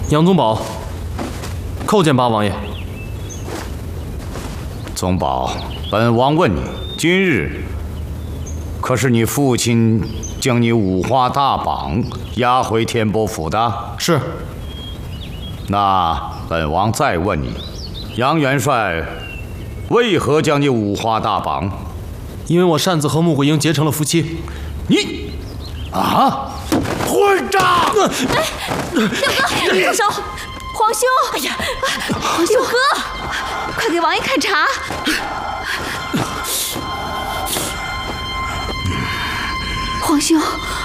杨宗保，叩见八王爷。 宗保，本王问你，今日可是你父亲将你五花大绑押回天波府的？ 是。 那本王再问你，杨元帅为何将你五花大绑？ 因为我擅自和穆桂英结成了夫妻。 你啊，混账！ 六哥，住手！皇兄！哎呀，皇兄哥，快给王爷看茶。皇兄，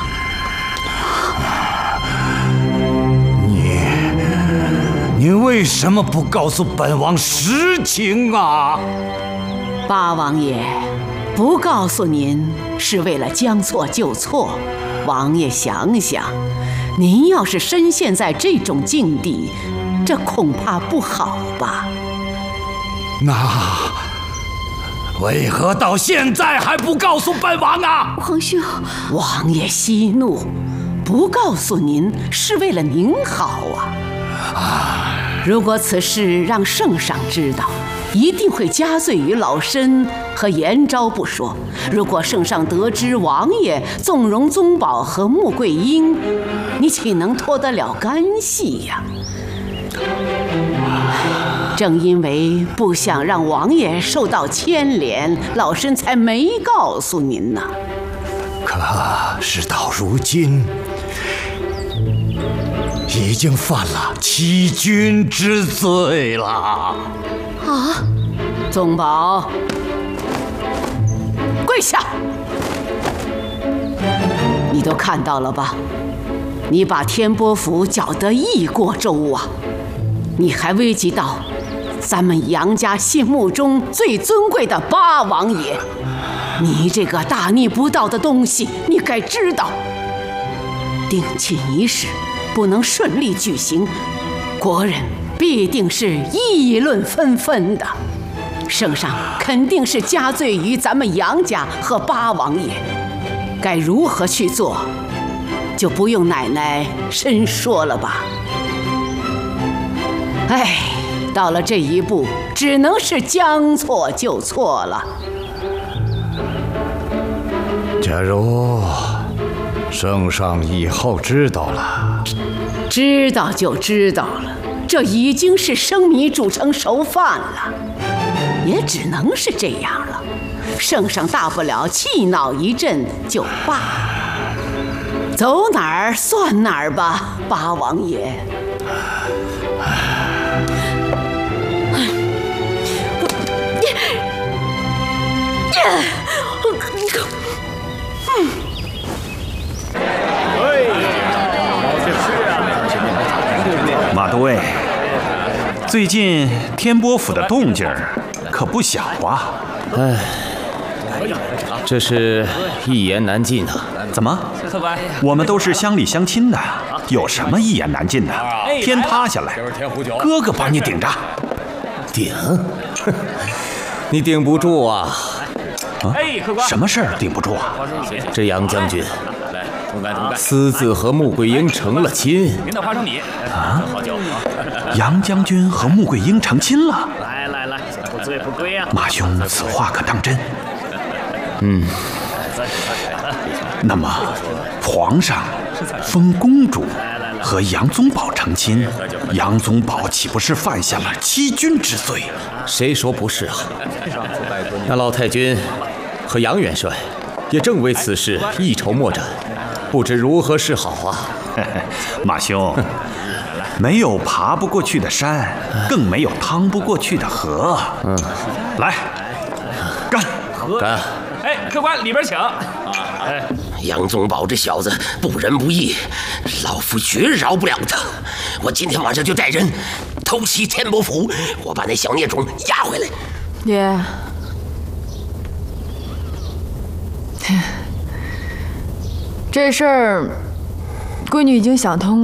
你为什么不告诉本王实情啊？ 八王爷，不告诉您是为了将错就错。王爷想想，您要是深陷在这种境地，这恐怕不好吧？ 那为何到现在还不告诉本王啊？ 皇兄， 王爷息怒，不告诉您是为了您好啊！如果此事让圣上知道，一定会加罪于老身和延昭不说。如果圣上得知王爷纵容宗保和穆桂英，你岂能脱得了干系呀？正因为不想让王爷受到牵连，老身才没告诉您呢。 可事到如今，已经犯了欺君之罪了。 啊！宗保，跪下！你都看到了吧？你把天波府搅得一锅粥啊！你还危及到咱们杨家心目中最尊贵的八王爷。你这个大逆不道的东西，你该知道，定亲仪式不能顺利举行，国人必定是议论纷纷的。圣上肯定是加罪于咱们杨家和八王爷，该如何去做，就不用奶奶深说了吧。哎，到了这一步，只能是将错就错了。 假如圣上以后知道了， 知道就知道了，这已经是生米煮成熟饭了，也只能是这样了。圣上大不了气恼一阵就罢了，走哪儿算哪儿吧，八王爷。 马都尉，最近天波府的动静可不小啊！ 哎，这是一言难尽啊！ 怎么？我们都是乡里乡亲的，有什么一言难尽的？天塌下来，哥哥帮你顶着。 顶？你顶不住啊！ 什么事儿顶不住啊？ 这杨将军私自和穆桂英成了亲。 啊？杨将军和穆桂英成亲了？ 来，不醉不归啊！ 马兄，此话可当真？那么，皇上封公主和杨宗保成亲，杨宗保岂不是犯下了欺君之罪？ 谁说不是啊？那老太君和杨元帅也正为此事一筹莫展，不知如何是好啊！ 马兄，没有爬不过去的山，更没有趟不过去的河。来，干！ 干！ 哎，客官里边请。 杨宗保这小子不仁不义，老夫绝饶不了他。我今天晚上就带人偷袭天波府，我把那小孽种押回来。 爷，这事儿，闺女已经想通了。